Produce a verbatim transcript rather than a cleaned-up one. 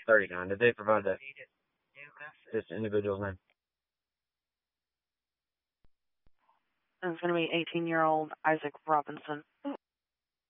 thirty-nine. Did they provide that this individual's name? It's going to be eighteen-year-old Isaac Robinson.